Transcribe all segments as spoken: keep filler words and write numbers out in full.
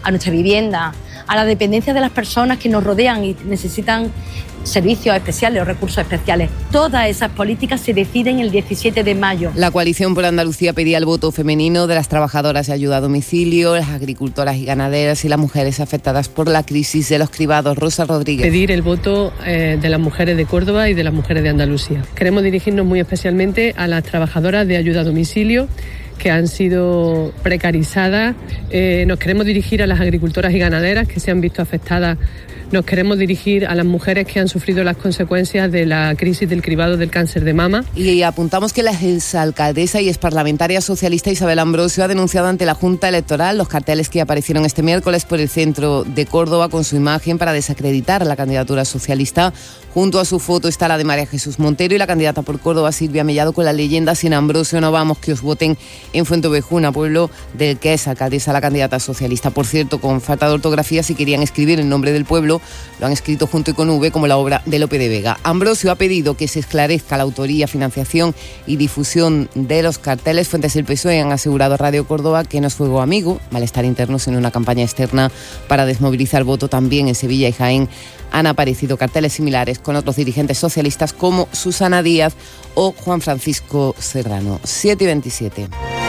a nuestra vivienda, a la dependencia de las personas que nos rodean y necesitan servicios especiales o recursos especiales. Todas esas políticas se deciden el diecisiete de mayo. La Coalición por Andalucía pedía el voto femenino de las trabajadoras de ayuda a domicilio, las agricultoras y ganaderas y las mujeres afectadas por la crisis de los cribados. Rosa Rodríguez. Pedir el voto eh, de las mujeres de Córdoba y de las mujeres de Andalucía. Queremos dirigirnos muy especialmente a las trabajadoras de ayuda a domicilio que han sido precarizadas. Eh, nos queremos dirigir a las agricultoras y ganaderas que se han visto afectadas. Nos queremos dirigir a las mujeres que han sufrido las consecuencias de la crisis del cribado del cáncer de mama. Y apuntamos que la exalcaldesa y exparlamentaria socialista Isabel Ambrosio ha denunciado ante la Junta Electoral los carteles que aparecieron este miércoles por el centro de Córdoba con su imagen para desacreditar la candidatura socialista. Junto a su foto está la de María Jesús Montero y la candidata por Córdoba, Silvia Mellado, con la leyenda: sin Ambrosio no vamos, que os voten en Fuentovejuna, pueblo del que es alcaldesa la candidata socialista. Por cierto, con falta de ortografía, si querían escribir el nombre del pueblo, lo han escrito junto y con V, como la obra de Lope de Vega. Ambrosio ha pedido que se esclarezca la autoría, financiación y difusión de los carteles. Fuentes del P S O E han asegurado a Radio Córdoba que no es fuego amigo, malestar interno, sino una campaña externa para desmovilizar voto. También en Sevilla y Jaén han aparecido carteles similares con otros dirigentes socialistas como Susana Díaz o Juan Francisco Serrano. siete y veintisiete.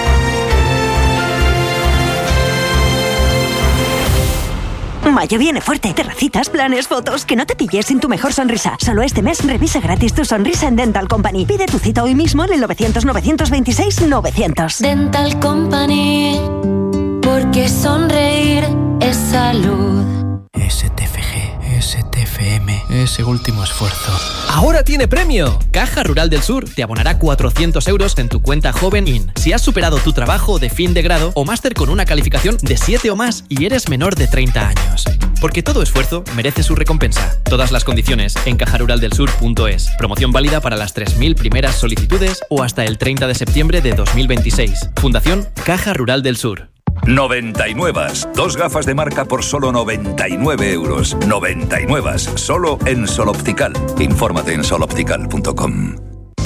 Mayo viene fuerte. Terracitas, planes, fotos. Que no te pilles sin tu mejor sonrisa. Solo este mes revisa gratis tu sonrisa en Dental Company. Pide tu cita hoy mismo en el novecientos, novecientos veintiséis, novecientos. Dental Company, porque sonreír es salud. S T F G, S T F M, ese último esfuerzo. ¡Ahora tiene premio! Caja Rural del Sur te abonará cuatrocientos euros en tu cuenta Joven In si has superado tu trabajo de fin de grado o máster con una calificación de siete o más y eres menor de treinta años. Porque todo esfuerzo merece su recompensa. Todas las condiciones en caja rural del sur punto es. Promoción válida para las tres mil primeras solicitudes o hasta el treinta de septiembre de dos mil veintiséis. Fundación Caja Rural del Sur. noventa y nueve. Dos gafas de marca por solo noventa y nueve euros. noventa y nueve. Solo en Sol Optical. Infórmate en sol optical punto com.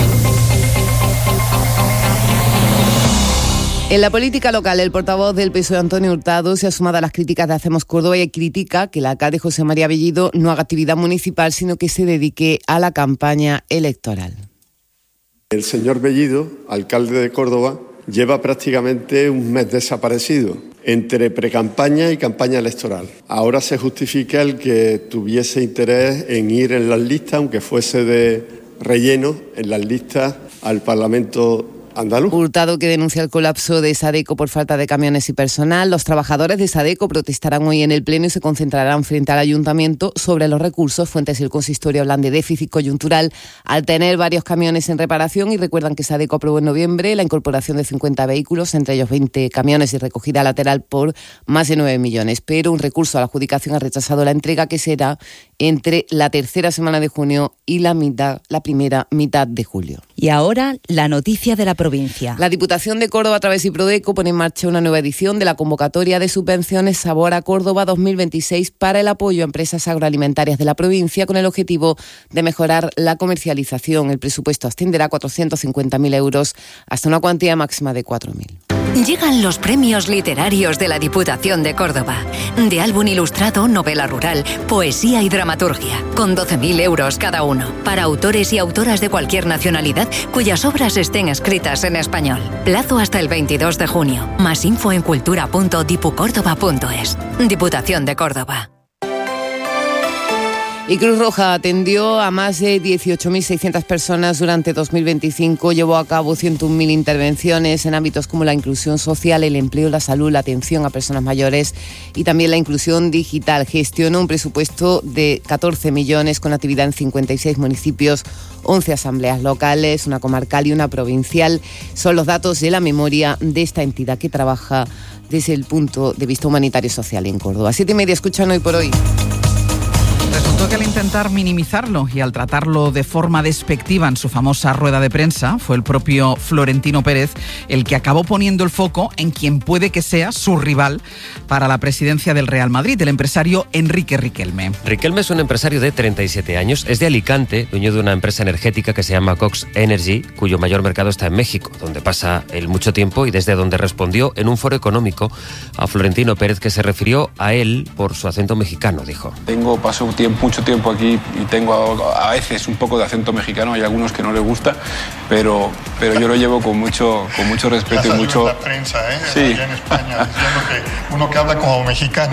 En la política local, el portavoz del P S O E, Antonio Hurtado, se ha sumado a las críticas de Hacemos Córdoba y critica que el alcalde José María Bellido no haga actividad municipal, sino que se dedique a la campaña electoral. El señor Bellido, alcalde de Córdoba, lleva prácticamente un mes desaparecido entre precampaña y campaña electoral. Ahora se justifica el que tuviese interés en ir en las listas, aunque fuese de relleno, en las listas al Parlamento andaluz. Hurtado, que denuncia el colapso de Sadeco por falta de camiones y personal. Los trabajadores de Sadeco protestarán hoy en el Pleno y se concentrarán frente al Ayuntamiento sobre los recursos. Fuentes del consistorio hablan de déficit coyuntural al tener varios camiones en reparación y recuerdan que Sadeco aprobó en noviembre la incorporación de cincuenta vehículos, entre ellos veinte camiones y recogida lateral por más de nueve millones. Pero un recurso a la adjudicación ha rechazado la entrega, que será entre la tercera semana de junio y la mitad, la primera mitad de julio. Y ahora, la noticia de la provincia. La Diputación de Córdoba, a través de Prodeco, pone en marcha una nueva edición de la convocatoria de subvenciones Sabor a Córdoba dos mil veintiséis para el apoyo a empresas agroalimentarias de la provincia, con el objetivo de mejorar la comercialización. El presupuesto ascenderá a cuatrocientos cincuenta mil euros hasta una cuantía máxima de cuatro mil. Llegan los premios literarios de la Diputación de Córdoba. De álbum ilustrado, novela rural, poesía y dramaturgia, con doce mil euros cada uno. Para autores y autoras de cualquier nacionalidad cuyas obras estén escritas en español. Plazo hasta el veintidós de junio. Más info en cultura punto dipucórdoba punto es. Diputación de Córdoba. Y Cruz Roja atendió a más de dieciocho mil seiscientas personas durante dos mil veinticinco, llevó a cabo ciento un mil intervenciones en ámbitos como la inclusión social, el empleo, la salud, la atención a personas mayores y también la inclusión digital. Gestionó un presupuesto de catorce millones con actividad en cincuenta y seis municipios, once asambleas locales, una comarcal y una provincial. Son los datos de la memoria de esta entidad que trabaja desde el punto de vista humanitario y social en Córdoba. Siete y media, escuchan Hoy por Hoy. Apuntó que al intentar minimizarlo y al tratarlo de forma despectiva en su famosa rueda de prensa, fue el propio Florentino Pérez el que acabó poniendo el foco en quien puede que sea su rival para la presidencia del Real Madrid, el empresario Enrique Riquelme. Riquelme es un empresario de treinta y siete años, es de Alicante, dueño de una empresa energética que se llama Cox Energy, cuyo mayor mercado está en México, donde pasa él mucho tiempo y desde donde respondió en un foro económico a Florentino Pérez, que se refirió a él por su acento mexicano, dijo. Tengo, paso tiempo, mucho tiempo aquí y tengo a veces un poco de acento mexicano, hay algunos que no les gusta, pero, pero yo lo llevo con mucho, con mucho respeto y mucho... La prensa, ¿eh? Sí. Allá en España, diciendo que uno que habla como mexicano.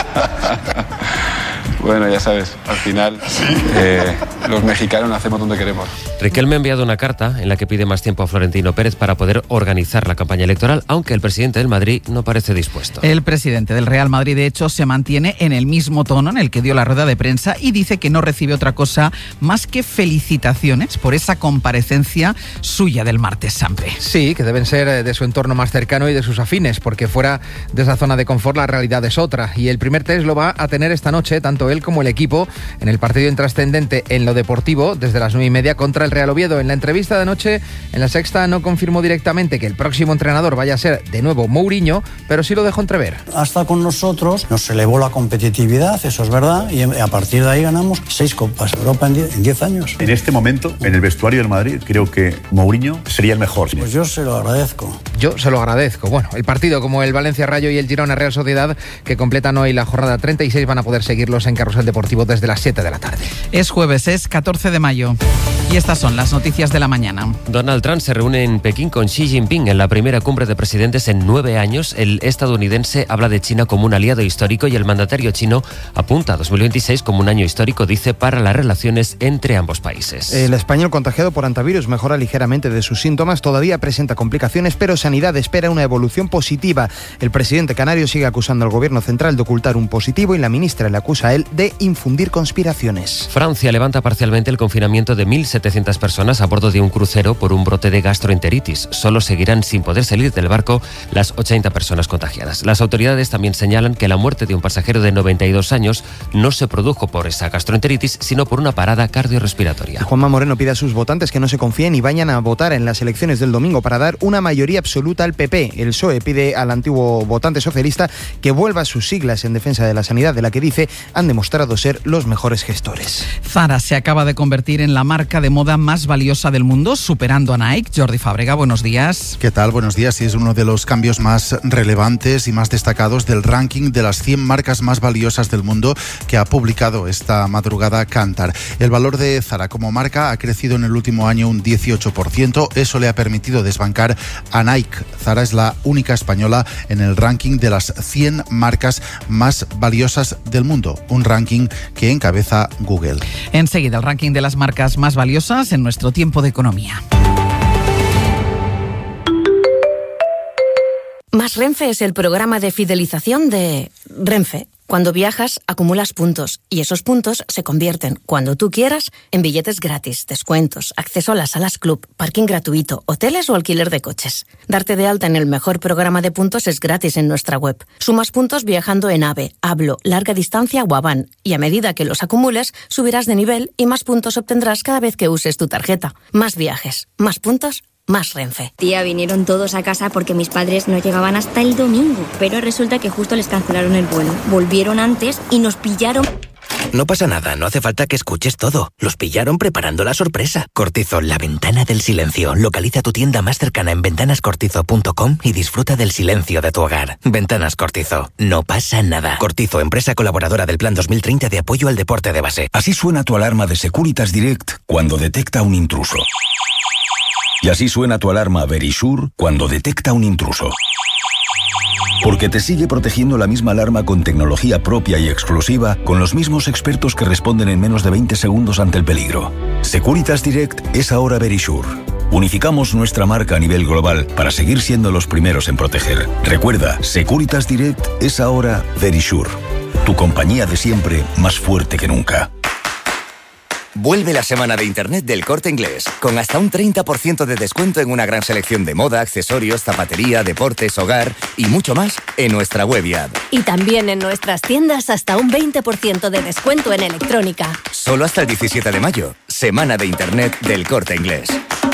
Bueno, ya sabes, al final ¿Sí? eh, los mexicanos hacemos donde queremos. Riquelme ha enviado una carta en la que pide más tiempo a Florentino Pérez para poder organizar la campaña electoral, aunque el presidente del Madrid no parece dispuesto. El presidente del Real Madrid, de hecho, se mantiene en el mismo tono en el que dio la rueda de prensa y dice que no recibe otra cosa más que felicitaciones por esa comparecencia suya del martes santo. Sí, que deben ser de su entorno más cercano y de sus afines, porque fuera de esa zona de confort la realidad es otra. Y el primer test lo va a tener esta noche, tanto él como el equipo, en el partido intrascendente en lo deportivo, desde las nueve y media contra el Real Oviedo. En la entrevista de anoche en La Sexta no confirmó directamente que el próximo entrenador vaya a ser de nuevo Mourinho, pero sí lo dejó entrever. Hasta con nosotros nos elevó la competitividad, eso es verdad, y a partir de ahí ganamos seis Copas Europa en diez años. En este momento, en el vestuario del Madrid, creo que Mourinho sería el mejor. Pues yo se lo agradezco. Yo se lo agradezco. Bueno, el partido como el Valencia Rayo y el Girona Real Sociedad, que completan hoy la jornada treinta y seis, van a poder seguirlos en Carrusel Deportivo desde las siete de la tarde. Es jueves, es catorce de mayo. Y estas son las noticias de la mañana. Donald Trump se reúne en Pekín con Xi Jinping en la primera cumbre de presidentes en nueve años. El estadounidense habla de China como un aliado histórico y el mandatario chino apunta a dos mil veintiséis como un año histórico, dice, para las relaciones entre ambos países. El español contagiado por antivirus mejora ligeramente de sus síntomas, todavía presenta complicaciones, pero Sanidad espera una evolución positiva. El presidente canario sigue acusando al gobierno central de ocultar un positivo y la ministra le acusa a él de infundir conspiraciones. Francia levanta parcialmente el confinamiento de mil setecientas personas a bordo de un crucero por un brote de gastroenteritis. Solo seguirán sin poder salir del barco las ochenta personas contagiadas. Las autoridades también señalan que la muerte de un pasajero de noventa y dos años no se produjo por esa gastroenteritis, sino por una parada cardiorrespiratoria. Juanma Moreno pide a sus votantes que no se confíen y vayan a votar en las elecciones del domingo para dar una mayoría absoluta al P P. El P S O E pide al antiguo votante socialista que vuelva a sus siglas en defensa de la sanidad, de la que dice han demostrado ser los mejores gestores. Zara se acaba de convertir en la marca de moda más valiosa del mundo, superando a Nike. Jordi Fábrega, buenos días. ¿Qué tal? Buenos días. Y es uno de los cambios más relevantes y más destacados del ranking de las cien marcas más valiosas del mundo que ha publicado esta madrugada Kantar. El valor de Zara como marca ha crecido en el último año un dieciocho por ciento. Eso le ha permitido desbancar a Nike. Zara es la única española en el ranking de las cien marcas más valiosas del mundo. Un ranking que encabeza Google. Enseguida el ranking de las marcas más valiosas en nuestro tiempo de economía. Más Renfe es el programa de fidelización de Renfe. Cuando viajas, acumulas puntos y esos puntos se convierten, cuando tú quieras, en billetes gratis, descuentos, acceso a las salas club, parking gratuito, hoteles o alquiler de coches. Darte de alta en el mejor programa de puntos es gratis en nuestra web. Sumas puntos viajando en AVE, Hablo, Larga Distancia o Avan y a medida que los acumules, subirás de nivel y más puntos obtendrás cada vez que uses tu tarjeta. Más viajes, más puntos, más Renfe. Tía, vinieron todos a casa porque mis padres no llegaban hasta el domingo, pero resulta que justo les cancelaron el vuelo. Volvieron antes y nos pillaron... No pasa nada, no hace falta que escuches todo. Los pillaron preparando la sorpresa. Cortizo, la ventana del silencio. Localiza tu tienda más cercana en ventanas cortizo punto com y disfruta del silencio de tu hogar. Ventanas Cortizo, no pasa nada. Cortizo, empresa colaboradora del Plan dos mil treinta de apoyo al deporte de base. Así suena tu alarma de Securitas Direct cuando detecta un intruso. Y así suena tu alarma Verisure cuando detecta un intruso. Porque te sigue protegiendo la misma alarma con tecnología propia y exclusiva, con los mismos expertos que responden en menos de veinte segundos ante el peligro. Securitas Direct es ahora Verisure. Unificamos nuestra marca a nivel global para seguir siendo los primeros en proteger. Recuerda, Securitas Direct es ahora Verisure. Tu compañía de siempre más fuerte que nunca. Vuelve la semana de Internet del Corte Inglés, con hasta un treinta por ciento de descuento en una gran selección de moda, accesorios, zapatería, deportes, hogar y mucho más en nuestra web y app. Y también en nuestras tiendas hasta un veinte por ciento de descuento en electrónica. Solo hasta el diecisiete de mayo, semana de Internet del Corte Inglés.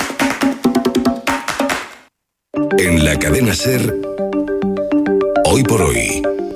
En la cadena SER, Hoy por Hoy,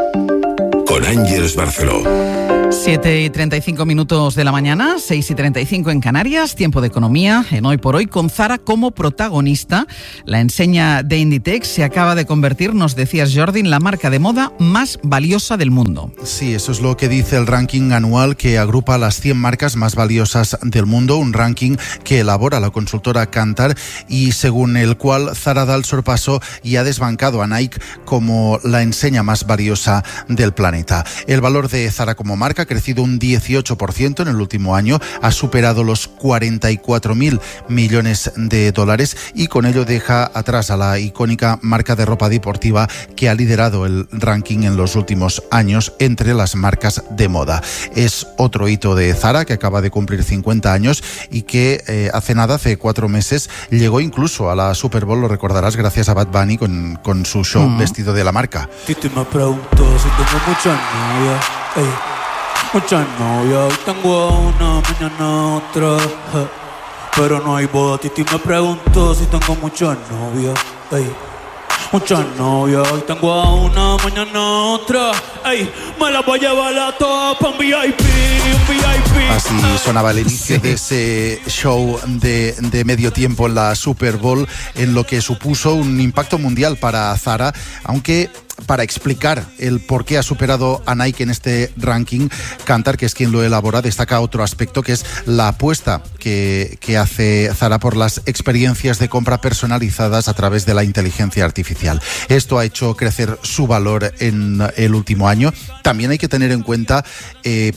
con Ángeles Barceló. siete y treinta y cinco minutos de la mañana, seis y treinta y cinco en Canarias, tiempo de economía en Hoy por Hoy, con Zara como protagonista. La enseña de Inditex se acaba de convertir, nos decías Jordi, en la marca de moda más valiosa del mundo. Sí, eso es lo que dice el ranking anual que agrupa las cien marcas más valiosas del mundo, un ranking que elabora la consultora Kantar y según el cual Zara da el sorpaso y ha desbancado a Nike como la enseña más valiosa del planeta. El valor de Zara como marca ha crecido un dieciocho por ciento en el último año, ha superado los cuarenta y cuatro mil millones de dólares y con ello deja atrás a la icónica marca de ropa deportiva que ha liderado el ranking en los últimos años entre las marcas de moda. Es otro hito de Zara que acaba de cumplir cincuenta años y que eh, hace nada, hace cuatro meses, llegó incluso a la Super Bowl, lo recordarás, gracias a Bad Bunny con, con su show uh-huh. vestido de la marca. Titi me preguntó si tengo muchas novias, ey. Muchas novias, hoy tengo una, mañana otra, eh. pero no hay boda. Titi me preguntó si tengo muchas novias, ey. Muchas novias, hoy tengo a una, mañana otra, ey. Me la voy a llevar a todas pa' un V I P, un V I P. Así sonaba el inicio sí. de ese show de, de medio tiempo en la Super Bowl, en lo que supuso un impacto mundial para Zara, aunque para explicar el por qué ha superado a Nike en este ranking, Kantar, que es quien lo elabora, destaca otro aspecto que es la apuesta que, que hace Zara por las experiencias de compra personalizadas a través de la inteligencia artificial. Esto ha hecho crecer su valor en el último año. También hay que tener en cuenta eh,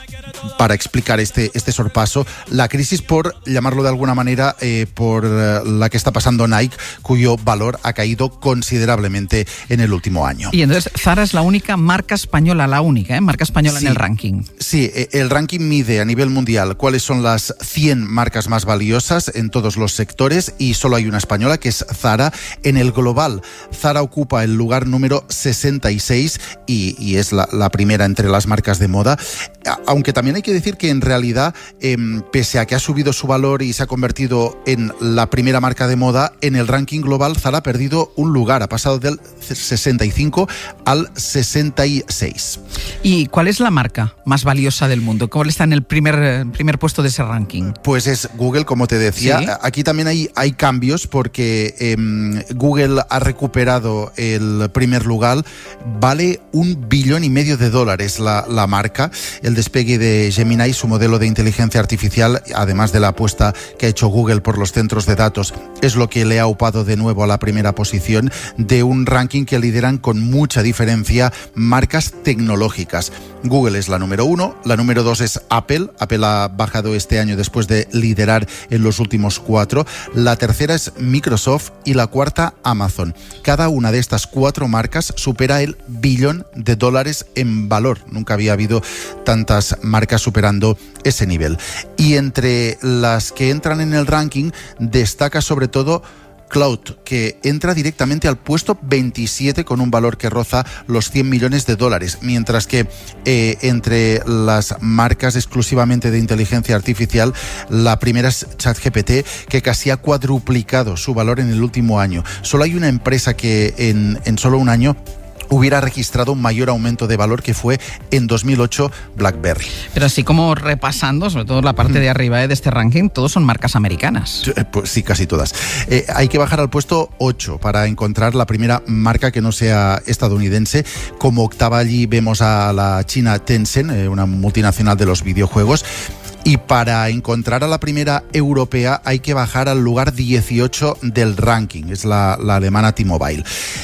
para explicar este, este sorpaso, la crisis, por llamarlo de alguna manera, eh, por eh, la que está pasando Nike, cuyo valor ha caído considerablemente en el último año. Y entonces Zara es la única marca española, la única, ¿eh? marca española sí, en el ranking. Sí, el ranking mide a nivel mundial cuáles son las cien marcas más valiosas en todos los sectores y solo hay una española, que es Zara. En el global, Zara ocupa el lugar número sesenta y seis y, y es la, la primera entre las marcas de moda, aunque también hay que decir que en realidad, eh, pese a que ha subido su valor y se ha convertido en la primera marca de moda, en el ranking global Zara ha perdido un lugar, ha pasado del sesenta y cinco al sesenta y seis. ¿Y cuál es la marca más valiosa del mundo? ¿Cuál está en el primer, primer puesto de ese ranking? Pues es Google, como te decía. ¿Sí? Aquí también hay, hay cambios porque eh, Google ha recuperado el primer lugar, vale un billón y medio de dólares la, la marca. El despegue de Gemini, su modelo de inteligencia artificial, además de la apuesta que ha hecho Google por los centros de datos, es lo que le ha upado de nuevo a la primera posición de un ranking que lideran con mucha diferencia marcas tecnológicas. Google es la número uno, la número dos es Apple. Apple ha bajado este año después de liderar en los últimos cuatro. La tercera es Microsoft y la cuarta Amazon. Cada una de estas cuatro marcas supera el billón de dólares en valor. Nunca había habido tantas marcas superando ese nivel. Y entre las que entran en el ranking destaca sobre todo Cloud, que entra directamente al puesto veintisiete con un valor que roza los cien millones de dólares, mientras que eh, entre las marcas exclusivamente de inteligencia artificial, la primera es ChatGPT, que casi ha cuadruplicado su valor en el último año. Solo hay una empresa que en, en solo un año hubiera registrado un mayor aumento de valor, que fue en dos mil ocho BlackBerry. Pero así como repasando, sobre todo la parte de arriba de este ranking, todos son marcas americanas. Pues sí, casi todas. Eh, hay que bajar al puesto ocho para encontrar la primera marca que no sea estadounidense. Como octava allí vemos a la china Tencent, eh, una multinacional de los videojuegos. Y para encontrar a la primera europea hay que bajar al lugar dieciocho del ranking, es la, la alemana T-Mobile.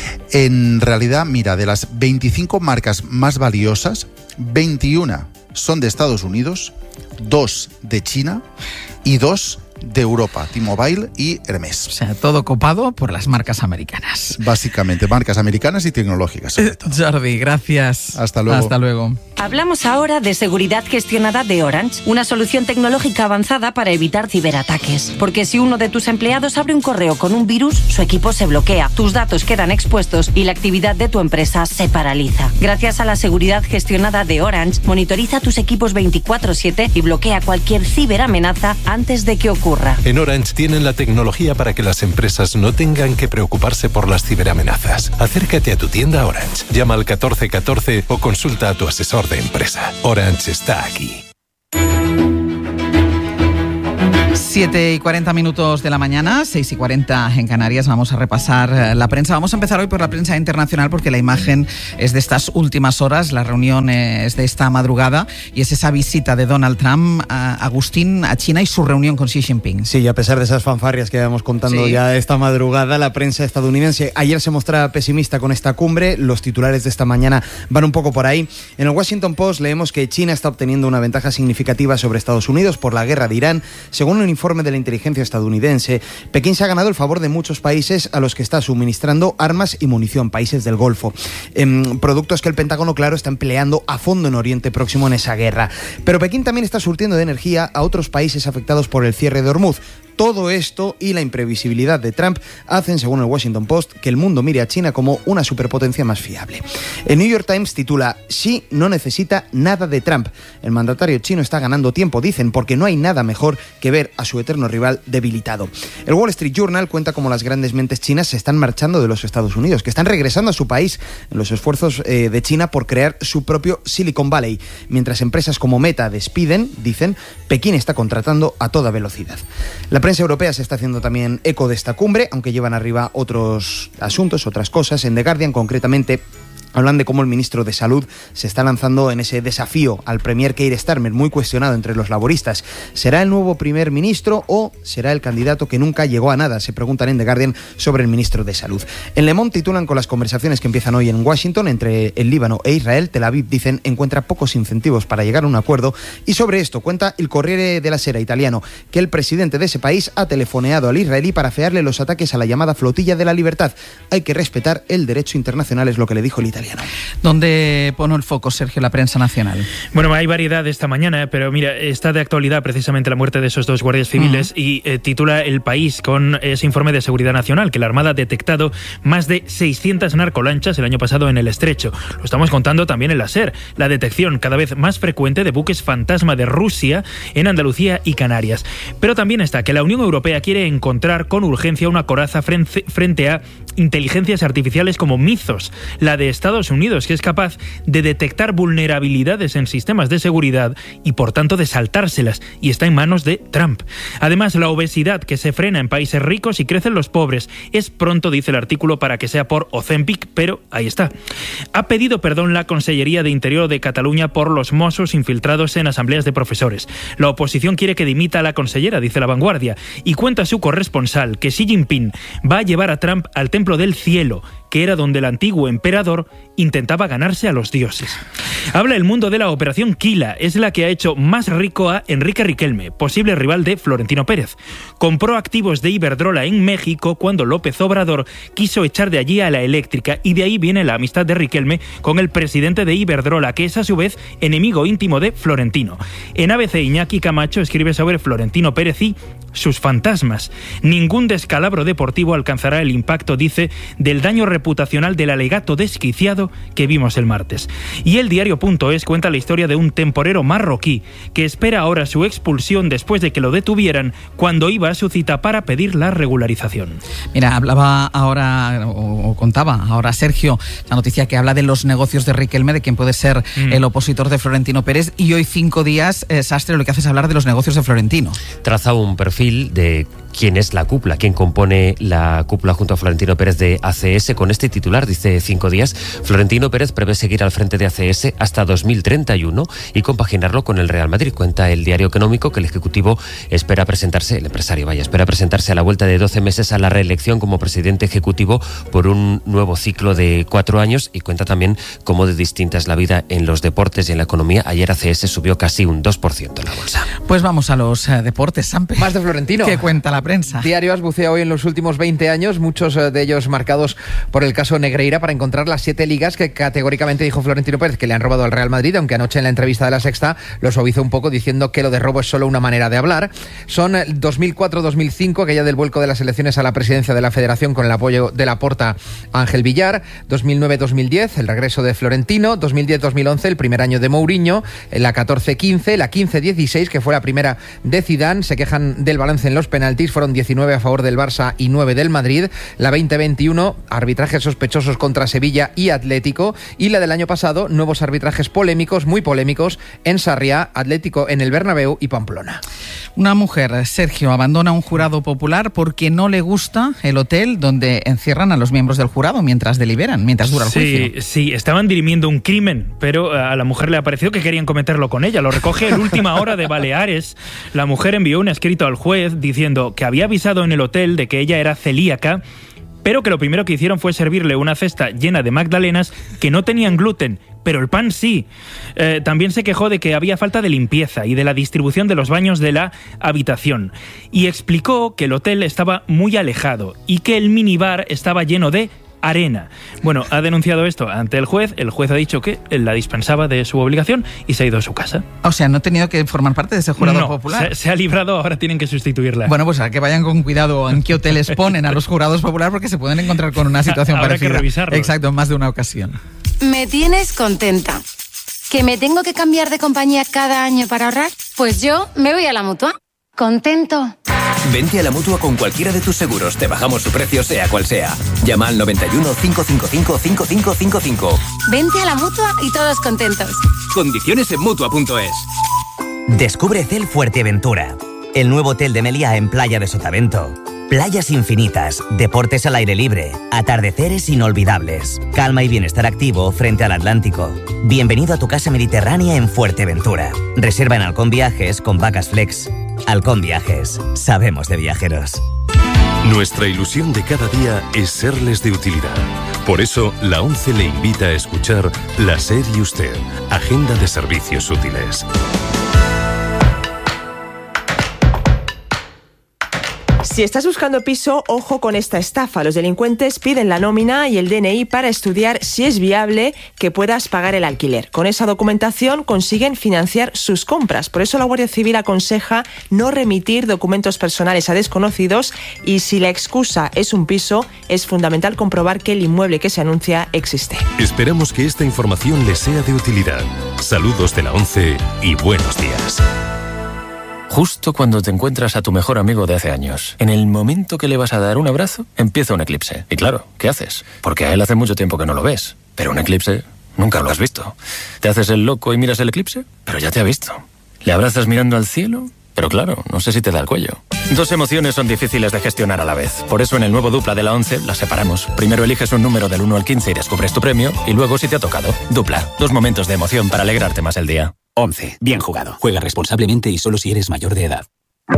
En realidad, mira, de las veinticinco marcas más valiosas, veintiuna son de Estados Unidos, dos de China y dos de Europa, T-Mobile y Hermes. O sea, todo copado por las marcas americanas. Básicamente, marcas americanas y tecnológicas, sobre todo. Jordi, gracias. Hasta luego. Hasta luego. Hablamos ahora de seguridad gestionada de Orange, una solución tecnológica avanzada para evitar ciberataques. Porque si uno de tus empleados abre un correo con un virus, su equipo se bloquea, tus datos quedan expuestos y la actividad de tu empresa se paraliza. Gracias a la seguridad gestionada de Orange, monitoriza tus equipos veinticuatro siete y bloquea cualquier ciberamenaza antes de que ocurra. En Orange tienen la tecnología para que las empresas no tengan que preocuparse por las ciberamenazas. Acércate a tu tienda Orange, llama al catorce catorce o consulta a tu asesor de empresa. Orange está aquí. siete y cuarenta minutos de la mañana, seis y cuarenta en Canarias. Vamos a repasar la prensa. Vamos a empezar hoy por la prensa internacional porque la imagen es de estas últimas horas. La reunión es de esta madrugada y es esa visita de Donald Trump a Agustín a China y su reunión con Xi Jinping. Sí, y a pesar de esas fanfarrias que íbamos contando sí. ya esta madrugada, la prensa estadounidense ayer se mostraba pesimista con esta cumbre. Los titulares de esta mañana van un poco por ahí. En el Washington Post leemos que China está obteniendo una ventaja significativa sobre Estados Unidos por la guerra de Irán. Según un informe de la inteligencia estadounidense, Pekín se ha ganado el favor de muchos países a los que está suministrando armas y munición, países del Golfo. Eh, productos que el Pentágono, claro, está empleando a fondo en Oriente Próximo en esa guerra. Pero Pekín también está surtiendo de energía a otros países afectados por el cierre de Hormuz. Todo esto y la imprevisibilidad de Trump hacen, según el Washington Post, que el mundo mire a China como una superpotencia más fiable. El New York Times titula: Xi no necesita nada de Trump. El mandatario chino está ganando tiempo, dicen, porque no hay nada mejor que ver a su eterno rival debilitado. El Wall Street Journal cuenta cómo las grandes mentes chinas se están marchando de los Estados Unidos, que están regresando a su país en los esfuerzos eh, de China por crear su propio Silicon Valley. Mientras empresas como Meta despiden, dicen, Pekín está contratando a toda velocidad. La prensa europea se está haciendo también eco de esta cumbre, aunque llevan arriba otros asuntos, otras cosas. En The Guardian, concretamente, hablan de cómo el ministro de Salud se está lanzando en ese desafío al premier Keir Starmer, muy cuestionado entre los laboristas. ¿Será el nuevo primer ministro o será el candidato que nunca llegó a nada? Se preguntan en The Guardian sobre el ministro de Salud. En Le Monde titulan con las conversaciones que empiezan hoy en Washington entre el Líbano e Israel. Tel Aviv, dicen, encuentra pocos incentivos para llegar a un acuerdo. Y sobre esto cuenta el Corriere della Sera italiano que el presidente de ese país ha telefoneado al israelí para afearle los ataques a la llamada flotilla de la libertad. Hay que respetar el derecho internacional, es lo que le dijo el italiano. ¿Dónde pone el foco, Sergio, la prensa nacional? Bueno, hay variedad esta mañana, pero mira, está de actualidad precisamente la muerte de esos dos guardias civiles uh-huh. y eh, titula El País con ese informe de seguridad nacional que la Armada ha detectado más de seiscientas narcolanchas el año pasado en el Estrecho. Lo estamos contando también en la SER, la detección cada vez más frecuente de buques fantasma de Rusia en Andalucía y Canarias. Pero también está que la Unión Europea quiere encontrar con urgencia una coraza frente, frente a inteligencias artificiales como Mythos, la de Estados Unidos, que es capaz de detectar vulnerabilidades en sistemas de seguridad y por tanto de saltárselas, y está en manos de Trump. Además, la obesidad que se frena en países ricos y crecen los pobres. Es pronto, dice el artículo, para que sea por Ozempic, pero ahí está. Ha pedido perdón la Consellería de Interior de Cataluña por los Mossos infiltrados en asambleas de profesores. La oposición quiere que dimita a la consellera, dice La Vanguardia, y cuenta su corresponsal que Xi Jinping va a llevar a Trump al Templo del Cielo, que era donde el antiguo emperador intentaba ganarse a los dioses. Habla El Mundo de la Operación Quila, es la que ha hecho más rico a Enrique Riquelme, posible rival de Florentino Pérez. Compró activos de Iberdrola en México cuando López Obrador quiso echar de allí a la eléctrica, y de ahí viene la amistad de Riquelme con el presidente de Iberdrola, que es a su vez enemigo íntimo de Florentino. En A B C, Iñaki Camacho escribe sobre Florentino Pérez y sus fantasmas. Ningún descalabro deportivo alcanzará el impacto, dice, del daño reputacional del alegato desquiciado que vimos el martes. Y el diario.es cuenta la historia de un temporero marroquí que espera ahora su expulsión después de que lo detuvieran cuando iba a su cita para pedir la regularización. Mira, hablaba ahora, o, o contaba ahora Sergio, la noticia que habla de los negocios de Riquelme, de quien puede ser mm. el opositor de Florentino Pérez, y hoy cinco días, eh, Sastre, lo que hace es hablar de los negocios de Florentino. Traza un perfil de quién es la cúpula, quién compone la cúpula junto a Florentino Pérez de A C S. Con este titular, dice Cinco Días, Florentino Pérez prevé seguir al frente de A C S hasta dos mil treinta y uno y compaginarlo con el Real Madrid. Cuenta el Diario Económico que el Ejecutivo espera presentarse, el empresario vaya, espera presentarse a la vuelta de doce meses a la reelección como presidente ejecutivo por un nuevo ciclo de cuatro años, y cuenta también cómo de distinta es la vida en los deportes y en la economía. Ayer A C S subió casi un dos por ciento en la bolsa. Pues vamos a los uh, deportes, Sampe. Más de Florentino. ¿Qué cuenta la prensa. Diario As bucea hoy en los últimos veinte años, muchos de ellos marcados por el caso Negreira, para encontrar las siete ligas que categóricamente dijo Florentino Pérez que le han robado al Real Madrid, aunque anoche en la entrevista de La Sexta lo suavizó un poco diciendo que lo de robo es solo una manera de hablar. Son dos mil cuatro dos mil cinco, aquella del vuelco de las elecciones a la presidencia de la Federación con el apoyo de Laporta a Ángel Villar. dos mil nueve dos mil diez, el regreso de Florentino. dos mil diez dos mil once, el primer año de Mourinho. La catorce quince, la quince dieciséis, que fue la primera de Zidane. Se quejan del balance en los penaltis, fueron diecinueve a favor del Barça y nueve del Madrid. La veinte veintiuno, arbitrajes sospechosos contra Sevilla y Atlético. Y la del año pasado, nuevos arbitrajes polémicos, muy polémicos, en Sarriá, Atlético en el Bernabéu y Pamplona. Una mujer, Sergio, abandona un jurado popular porque no le gusta el hotel donde encierran a los miembros del jurado mientras deliberan, mientras dura el sí, juicio. Sí, estaban dirimiendo un crimen, pero a la mujer le ha parecido que querían cometerlo con ella. Lo recoge el Última Hora de Baleares. La mujer envió un escrito al juez diciendo que había avisado en el hotel de que ella era celíaca, pero que lo primero que hicieron fue servirle una cesta llena de magdalenas que no tenían gluten, pero el pan sí. Eh, también se quejó de que había falta de limpieza y de la distribución de los baños de la habitación. Y explicó que el hotel estaba muy alejado y que el minibar estaba lleno de arena. Bueno, ha denunciado esto ante el juez. El juez ha dicho que la dispensaba de su obligación y se ha ido a su casa. O sea, no ha tenido que formar parte de ese jurado no, popular. Se, se ha librado, ahora tienen que sustituirla. Bueno, pues a que vayan con cuidado en qué hoteles ponen a los jurados populares, porque se pueden encontrar con una situación Habrá parecida. Que revisarlo. Exacto, en más de una ocasión. Me tienes contenta. ¿Que me tengo que cambiar de compañía cada año para ahorrar? Pues yo me voy a la Mutua. ¿Contento? Vente a la Mutua con cualquiera de tus seguros. Te bajamos su precio, sea cual sea. Llama al noventa y uno, cinco cinco cinco, cinco cinco cinco cinco. Vente a la Mutua y todos contentos. Condiciones en Mutua punto es. Descubre Cel Fuerteventura, el nuevo hotel de Meliá en Playa de Sotavento. Playas infinitas, deportes al aire libre, atardeceres inolvidables, calma y bienestar activo frente al Atlántico. Bienvenido a tu casa mediterránea en Fuerteventura. Reserva en Halcón Viajes con Vacas Flex. Halcón Viajes, sabemos de viajeros. Nuestra ilusión de cada día es serles de utilidad. Por eso, la ONCE le invita a escuchar La SER y Usted, Agenda de Servicios Útiles. Si estás buscando piso, ojo con esta estafa. Los delincuentes piden la nómina y el D N I para estudiar si es viable que puedas pagar el alquiler. Con esa documentación consiguen financiar sus compras. Por eso la Guardia Civil aconseja no remitir documentos personales a desconocidos y si la excusa es un piso, es fundamental comprobar que el inmueble que se anuncia existe. Esperamos que esta información les sea de utilidad. Saludos de la ONCE y buenos días. Justo cuando te encuentras a tu mejor amigo de hace años, en el momento que le vas a dar un abrazo, empieza un eclipse. Y claro, ¿qué haces? Porque a él hace mucho tiempo que no lo ves. Pero un eclipse nunca lo has visto. ¿Te haces el loco y miras el eclipse? Pero ya te ha visto. ¿Le abrazas mirando al cielo? Pero claro, no sé si te da el cuello. Dos emociones son difíciles de gestionar a la vez. Por eso en el nuevo Dupla de la ONCE las separamos. Primero eliges un número del uno al quince y descubres tu premio. Y luego si te ha tocado. Dupla. Dos momentos de emoción para alegrarte más el día. ONCE. Bien jugado. Juega responsablemente y solo si eres mayor de edad.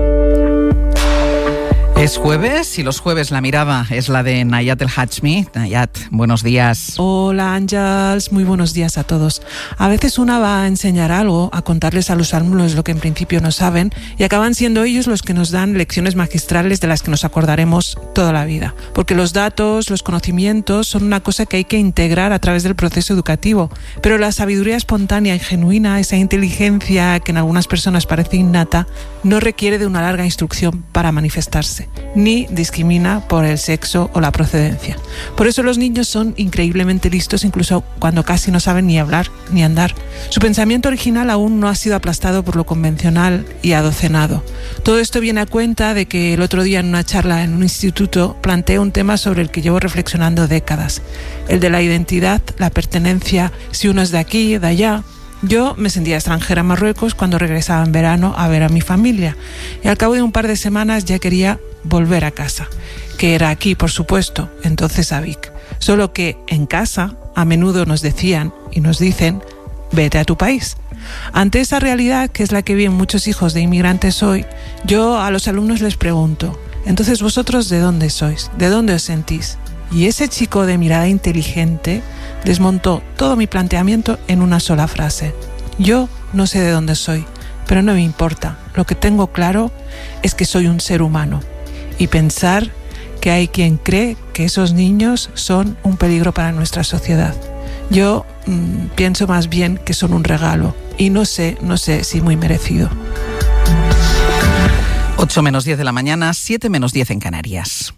Es jueves y los jueves la mirada es la de Nayat El Hachmi. Nayat, buenos días. Hola Ángels, muy buenos días a todos. A veces una va a enseñar algo, a contarles a los alumnos lo que en principio no saben y acaban siendo ellos los que nos dan lecciones magistrales de las que nos acordaremos toda la vida. Porque los datos, los conocimientos son una cosa que hay que integrar a través del proceso educativo. Pero la sabiduría espontánea y genuina, esa inteligencia que en algunas personas parece innata, no requiere de una larga instrucción para manifestarse, ni discrimina por el sexo o la procedencia. Por eso los niños son increíblemente listos incluso cuando casi no saben ni hablar ni andar. Su pensamiento original aún no ha sido aplastado por lo convencional y adocenado. Todo esto viene a cuenta de que el otro día en una charla en un instituto planteé un tema sobre el que llevo reflexionando décadas, el de la identidad, la pertenencia, si uno es de aquí, de allá. Yo me sentía extranjera en Marruecos cuando regresaba en verano a ver a mi familia y al cabo de un par de semanas ya quería volver a casa, que era aquí, por supuesto, entonces a Vic. Solo que en casa a menudo nos decían y nos dicen, vete a tu país. Ante esa realidad, que es la que viven muchos hijos de inmigrantes hoy, yo a los alumnos les pregunto, entonces vosotros ¿de dónde sois? ¿De dónde os sentís? Y ese chico de mirada inteligente desmontó todo mi planteamiento en una sola frase. Yo no sé de dónde soy, pero no me importa. Lo que tengo claro es que soy un ser humano y pensar que hay quien cree que esos niños son un peligro para nuestra sociedad. Yo mmm, pienso más bien que son un regalo y no sé, no sé si muy merecido. ocho menos diez de la mañana, siete menos diez en Canarias.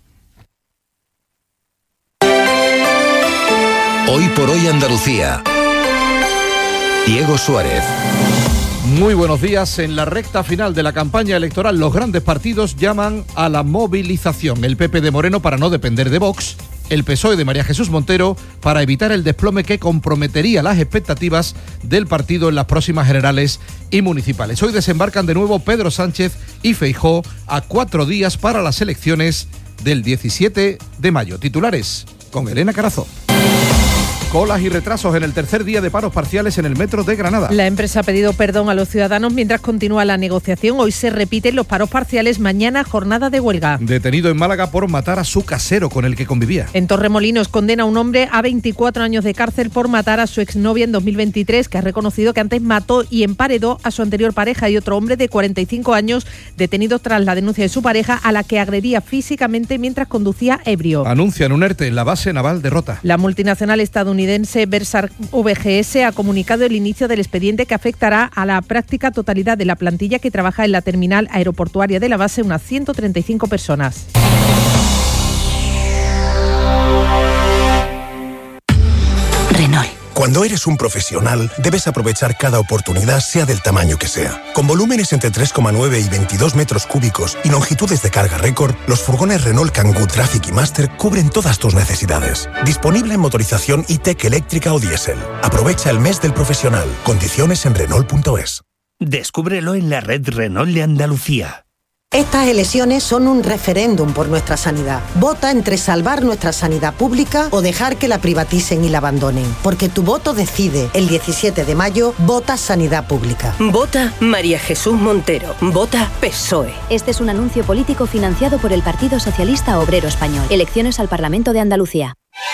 Hoy por hoy Andalucía. Diego Suárez. Muy buenos días. En la recta final de la campaña electoral, los grandes partidos llaman a la movilización. El P P de Moreno para no depender de Vox, el P S O E de María Jesús Montero para evitar el desplome que comprometería las expectativas del partido en las próximas generales y municipales. Hoy desembarcan de nuevo Pedro Sánchez y Feijóo a cuatro días para las elecciones del diecisiete de mayo. Titulares con Elena Carazo. Colas y retrasos en el tercer día de paros parciales en el metro de Granada. La empresa ha pedido perdón a los ciudadanos mientras continúa la negociación. Hoy se repiten los paros parciales, mañana jornada de huelga. Detenido en Málaga por matar a su casero con el que convivía. En Torremolinos condena a un hombre a veinticuatro años de cárcel por matar a su exnovia en dos mil veintitrés, que ha reconocido que antes mató y emparedó a su anterior pareja, y otro hombre de cuarenta y cinco años detenido tras la denuncia de su pareja, a la que agredía físicamente mientras conducía ebrio. Anuncian un ERTE en la base naval de Rota. La multinacional estadounidense Versar V G S ha comunicado el inicio del expediente que afectará a la práctica totalidad de la plantilla que trabaja en la terminal aeroportuaria de la base, unas ciento treinta y cinco personas. Renault. Cuando eres un profesional, debes aprovechar cada oportunidad, sea del tamaño que sea. Con volúmenes entre tres coma nueve y veintidós metros cúbicos y longitudes de carga récord, los furgones Renault Kangoo Traffic y Master cubren todas tus necesidades. Disponible en motorización E-Tech eléctrica o diésel. Aprovecha el mes del profesional. Condiciones en Renault punto es. Descúbrelo en la red Renault de Andalucía. Estas elecciones son un referéndum por nuestra sanidad. Vota entre salvar nuestra sanidad pública o dejar que la privaticen y la abandonen. Porque tu voto decide. El diecisiete de mayo, vota Sanidad Pública. Vota María Jesús Montero. Vota P S O E. Este es un anuncio político financiado por el Partido Socialista Obrero Español. Elecciones al Parlamento de Andalucía.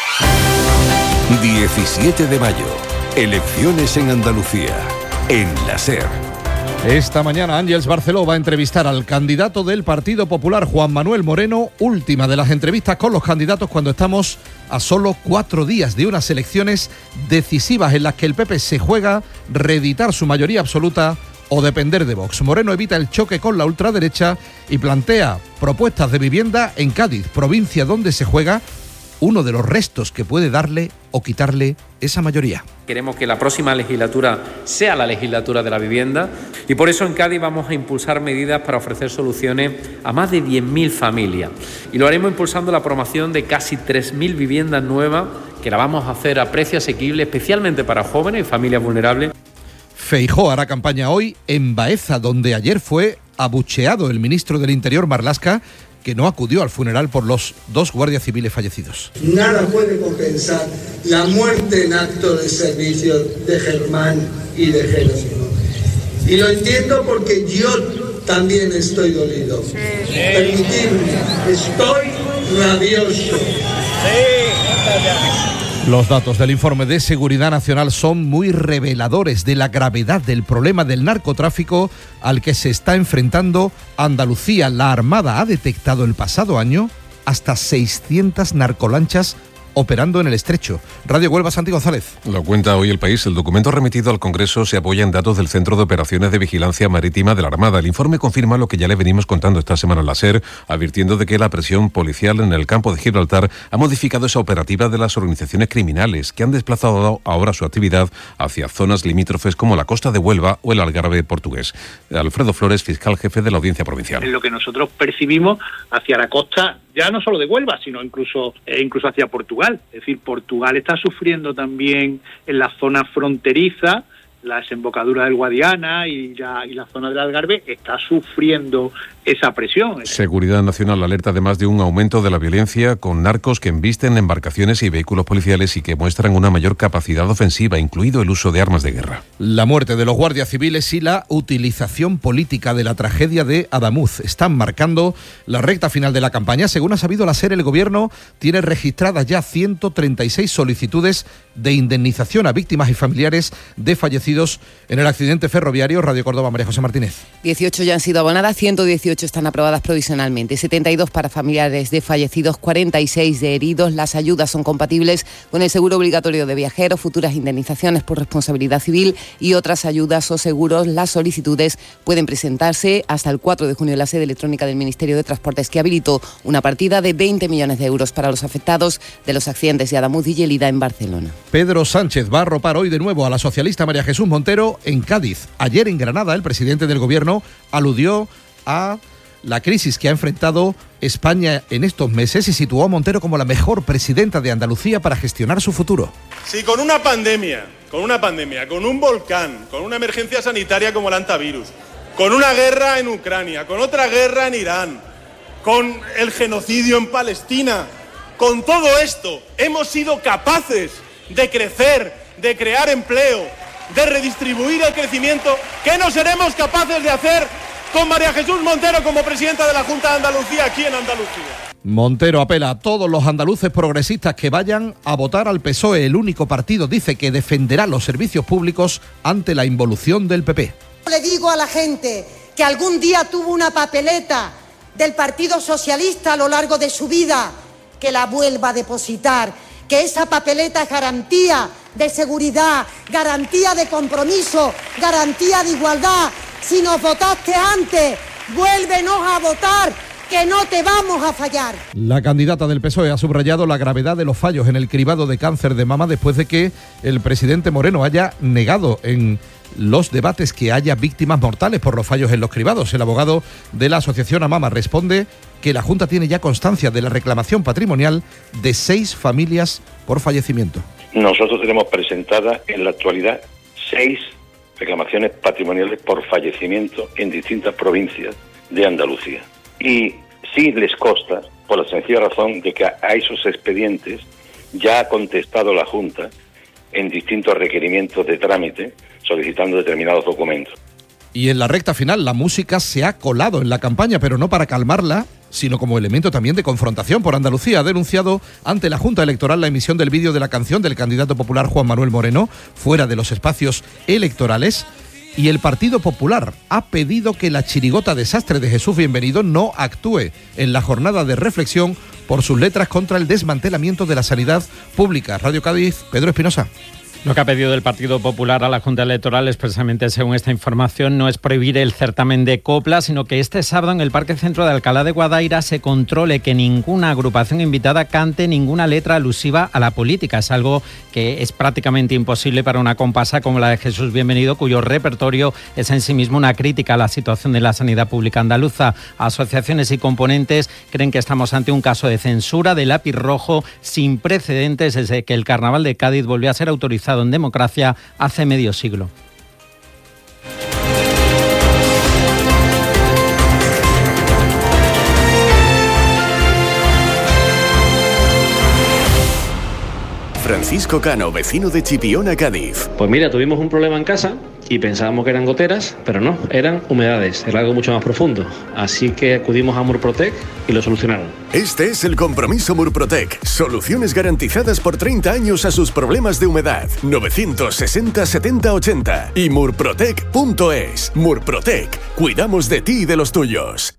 diecisiete de mayo. Elecciones en Andalucía. En la SER. Esta mañana Ángeles Barceló va a entrevistar al candidato del Partido Popular, Juan Manuel Moreno, última de las entrevistas con los candidatos cuando estamos a solo cuatro días de unas elecciones decisivas en las que el P P se juega reeditar su mayoría absoluta o depender de Vox. Moreno evita el choque con la ultraderecha y plantea propuestas de vivienda en Cádiz, provincia donde se juega uno de los restos que puede darle o quitarle esa mayoría. Queremos que la próxima legislatura sea la legislatura de la vivienda y por eso en Cádiz vamos a impulsar medidas para ofrecer soluciones a más de diez mil familias. Y lo haremos impulsando la promoción de casi tres mil viviendas nuevas, que la vamos a hacer a precio asequible, especialmente para jóvenes y familias vulnerables. Feijóo hará campaña hoy en Baeza, donde ayer fue abucheado el ministro del Interior, Marlaska, que no acudió al funeral por los dos guardias civiles fallecidos. Nada puede compensar la muerte en acto de servicio de Germán y de Jerónimo. Y lo entiendo porque yo también estoy dolido. Sí. Permitidme, estoy rabioso. Sí. Los datos del informe de Seguridad Nacional son muy reveladores de la gravedad del problema del narcotráfico al que se está enfrentando Andalucía. La Armada ha detectado el pasado año hasta seiscientas narcolanchas operando en el estrecho. Radio Huelva, Santi González. Lo cuenta hoy El País. El documento remitido al Congreso se apoya en datos del Centro de Operaciones de Vigilancia Marítima de la Armada. El informe confirma lo que ya le venimos contando esta semana en la SER, advirtiendo de que la presión policial en el campo de Gibraltar ha modificado esa operativa de las organizaciones criminales, que han desplazado ahora su actividad hacia zonas limítrofes como la costa de Huelva o el Algarve portugués. Alfredo Flores, fiscal jefe de la Audiencia Provincial. En lo que nosotros percibimos hacia la costa, ya no solo de Huelva, sino incluso, eh, incluso hacia Portugal. Es decir, Portugal está sufriendo también en la zona fronteriza, la desembocadura del Guadiana y la, y la zona del Algarve está sufriendo esa presión. Seguridad Nacional alerta además de un aumento de la violencia con narcos que embisten embarcaciones y vehículos policiales y que muestran una mayor capacidad ofensiva, incluido el uso de armas de guerra. La muerte de los guardias civiles y la utilización política de la tragedia de Adamuz están marcando la recta final de la campaña. Según ha sabido la SER, el Gobierno tiene registradas ya ciento treinta y seis solicitudes de indemnización a víctimas y familiares de fallecidos fallecidos en el accidente ferroviario. Radio Córdoba, María José Martínez. dieciocho ya han sido abonadas, ciento dieciocho están aprobadas provisionalmente, setenta y dos para familiares de fallecidos, cuarenta y seis de heridos. Las ayudas son compatibles con el seguro obligatorio de viajeros, futuras indemnizaciones por responsabilidad civil y otras ayudas o seguros. Las solicitudes pueden presentarse hasta el cuatro de junio en la sede electrónica del Ministerio de Transportes, que habilitó una partida de veinte millones de euros para los afectados de los accidentes de Adamuz y Lleida en Barcelona. Pedro Sánchez va a arropar hoy de nuevo a la socialista María Jesús Montero en Cádiz. Ayer en Granada el presidente del Gobierno aludió a la crisis que ha enfrentado España en estos meses y situó a Montero como la mejor presidenta de Andalucía para gestionar su futuro. Si con una pandemia, con una pandemia, con un volcán, con una emergencia sanitaria como el antivirus, con una guerra en Ucrania, con otra guerra en Irán, con el genocidio en Palestina, con todo esto hemos sido capaces de crecer, de crear empleo, de redistribuir el crecimiento, ¿qué no seremos capaces de hacer con María Jesús Montero como presidenta de la Junta de Andalucía aquí en Andalucía? Montero apela a todos los andaluces progresistas que vayan a votar al P S O E. El único partido, dice, que defenderá los servicios públicos ante la involución del P P. Le digo a la gente que algún día tuvo una papeleta del Partido Socialista a lo largo de su vida, que la vuelva a depositar, que esa papeleta es garantía de seguridad, garantía de compromiso, garantía de igualdad. Si nos votaste antes, vuélvenos a votar, que no te vamos a fallar. La candidata del P S O E ha subrayado la gravedad de los fallos en el cribado de cáncer de mama después de que el presidente Moreno haya negado en los debates que haya víctimas mortales por los fallos en los cribados. El abogado de la asociación AMAMA responde que la Junta tiene ya constancia de la reclamación patrimonial de seis familias por fallecimiento. Nosotros tenemos presentadas en la actualidad seis reclamaciones patrimoniales por fallecimiento en distintas provincias de Andalucía. Y sí les consta, por la sencilla razón de que a esos expedientes ya ha contestado la Junta en distintos requerimientos de trámite solicitando determinados documentos. Y en la recta final la música se ha colado en la campaña, pero no para calmarla, sino como elemento también de confrontación por Andalucía. Ha denunciado ante la Junta Electoral la emisión del vídeo de la canción del candidato popular Juan Manuel Moreno fuera de los espacios electorales. Y el Partido Popular ha pedido que la chirigota desastre de Jesús Bienvenido no actúe en la jornada de reflexión por sus letras contra el desmantelamiento de la sanidad pública. Radio Cádiz, Pedro Espinosa. Lo que ha pedido el Partido Popular a la Junta Electoral, expresamente según esta información, no es prohibir el certamen de copla, sino que este sábado en el Parque Centro de Alcalá de Guadaira se controle que ninguna agrupación invitada cante ninguna letra alusiva a la política. Es algo que es prácticamente imposible para una comparsa como la de Jesús Bienvenido, cuyo repertorio es en sí mismo una crítica a la situación de la sanidad pública andaluza. Asociaciones y componentes creen que estamos ante un caso de censura de lápiz rojo sin precedentes desde que el Carnaval de Cádiz volvió a ser autorizado en democracia hace medio siglo. Francisco Cano, vecino de Chipiona, Cádiz. Pues mira, tuvimos un problema en casa y pensábamos que eran goteras, pero no, eran humedades, era algo mucho más profundo. Así que acudimos a Murprotec y lo solucionaron. Este es el compromiso Murprotec. Soluciones garantizadas por treinta años a sus problemas de humedad. novecientos sesenta setenta ochenta y murprotec punto es. Murprotec. Cuidamos de ti y de los tuyos.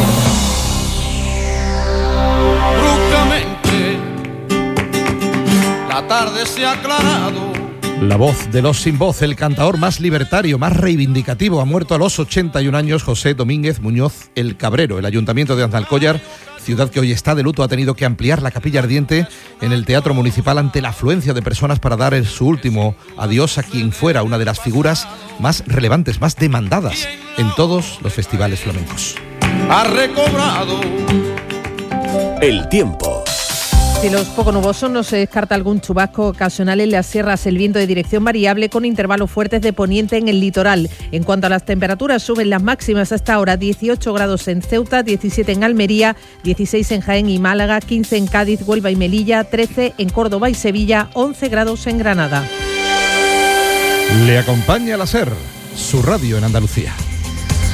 La tarde se ha aclarado. La voz de los sin voz, el cantaor más libertario, más reivindicativo, ha muerto a los ochenta y un años. José Domínguez Muñoz el Cabrero. El Ayuntamiento de Aznalcóllar, ciudad que hoy está de luto, ha tenido que ampliar la capilla ardiente en el Teatro Municipal ante la afluencia de personas para dar su último adiós a quien fuera una de las figuras más relevantes, más demandadas en todos los festivales flamencos. Ha recobrado el tiempo. Cielos poco nubosos, no se descarta algún chubasco ocasional en las sierras. El viento de dirección variable con intervalos fuertes de poniente en el litoral. En cuanto a las temperaturas, suben las máximas hasta ahora: dieciocho grados en Ceuta, diecisiete en Almería, dieciséis en Jaén y Málaga, quince en Cádiz, Huelva y Melilla, trece en Córdoba y Sevilla, once grados en Granada. Le acompaña la SER, su radio en Andalucía.